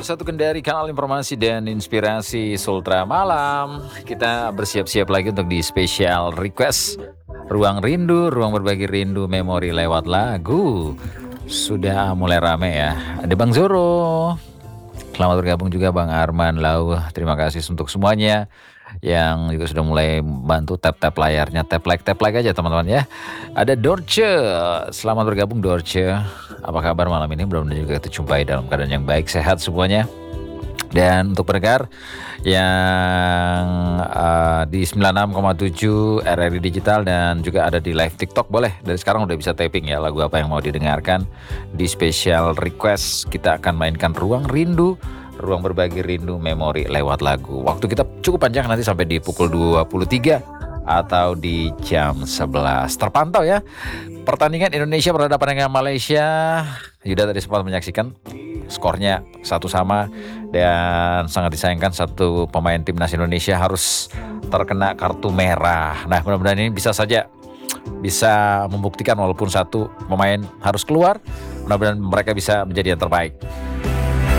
Satu Kendari, kanal informasi dan inspirasi Sultra Malam. Kita bersiap-siap lagi untuk di spesial request Ruang Rindu, ruang berbagi rindu memori lewat lagu. Sudah mulai rame ya. Ada Bang Zoro. Selamat bergabung juga Bang Arman Lau. Terima kasih untuk semuanya yang juga sudah mulai bantu tap layarnya, tap like aja teman-teman ya. Ada Dorce, selamat bergabung Dorce. Apa kabar malam ini? Mudah-mudahan juga kita jumpai dalam keadaan yang baik, sehat semuanya. Dan untuk pendengar yang di 96,7 RRI Digital dan juga ada di live TikTok, boleh dari sekarang udah bisa taping ya lagu apa yang mau didengarkan. Di special request kita akan mainkan Ruang Rindu, ruang berbagi rindu memori lewat lagu. Waktu kita cukup panjang, nanti sampai di pukul 23 atau di jam 11. Terpantau ya pertandingan Indonesia berhadapan dengan Malaysia. Yuda tadi sempat menyaksikan skornya 1-1 dan sangat disayangkan satu pemain timnas Indonesia harus terkena kartu merah. Nah, mudah-mudahan ini bisa membuktikan walaupun satu pemain harus keluar, mudah-mudahan mereka bisa menjadi yang terbaik.